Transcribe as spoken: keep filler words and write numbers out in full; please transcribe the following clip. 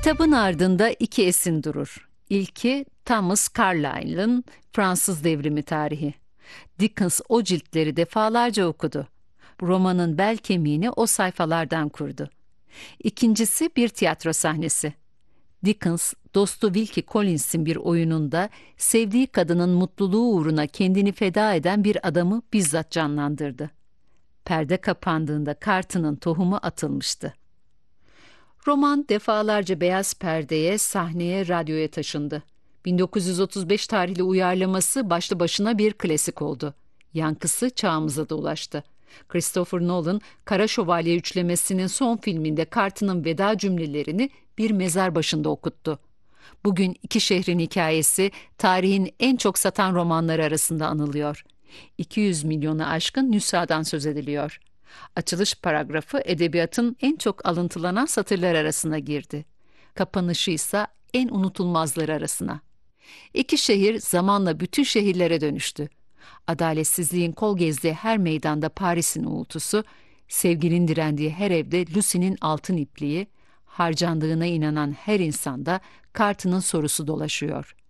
Kitabın ardında iki esin durur. İlki Thomas Carlyle'ın Fransız Devrimi Tarihi. Dickens o ciltleri defalarca okudu. Romanın bel kemiğini o sayfalardan kurdu. İkincisi bir tiyatro sahnesi. Dickens, dostu Wilkie Collins'in bir oyununda sevdiği kadının mutluluğu uğruna kendini feda eden bir adamı bizzat canlandırdı. Perde kapandığında Carton'ın tohumu atılmıştı. Roman defalarca beyaz perdeye, sahneye, radyoya taşındı. bin dokuz yüz otuz beş tarihli uyarlaması başlı başına bir klasik oldu. Yankısı çağımıza da ulaştı. Christopher Nolan, Kara Şövalye üçlemesinin son filminde Carton'ın veda cümlelerini bir mezar başında okuttu. Bugün iki şehrin hikayesi tarihin en çok satan romanları arasında anılıyor. iki yüz milyonu aşkın nüshadan söz ediliyor. Açılış paragrafı edebiyatın en çok alıntılanan satırlar arasına girdi. Kapanışı ise en unutulmazları arasına. İki şehir zamanla bütün şehirlere dönüştü. Adaletsizliğin kol gezdiği her meydanda Paris'in uğultusu, sevginin direndiği her evde Lucy'nin altın ipliği, harcandığına inanan her insanda Carton'ın sorusu dolaşıyor.